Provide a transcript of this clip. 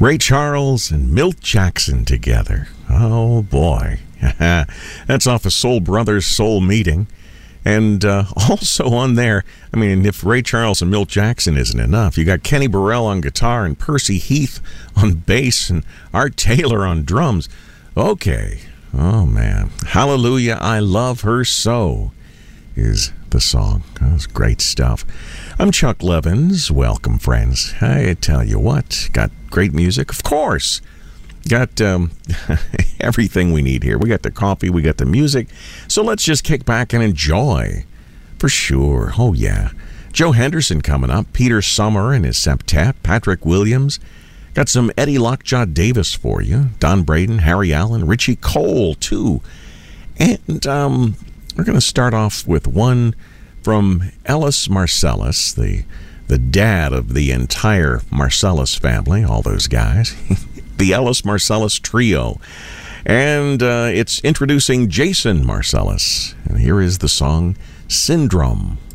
Ray Charles and Milt Jackson together. Oh, boy. That's off of Soul Brothers Soul Meeting. And also on there, I mean, if Ray Charles and Milt Jackson isn't enough, you got Kenny Burrell on guitar and Percy Heath on bass and Art Taylor on drums. Okay. Oh, man. Hallelujah, I Love Her So is the song. That's great stuff. I'm Chuck Levins. Welcome, friends. I tell you what, got great music. Of course. Got everything we need here. We got the coffee, we got the music. So let's just kick back and enjoy. For sure. Oh, yeah. Joe Henderson coming up. Peter Summer and his septet. Patrick Williams. Got some Eddie Lockjaw Davis for you. Don Braden, Harry Allen, Richie Cole, too. And we're going to start off with one from Ellis Marsalis, the dad of the entire Marsalis family, all those guys. The Ellis Marsalis Trio. And it's introducing Jason Marsalis. And here is the song Syndrome.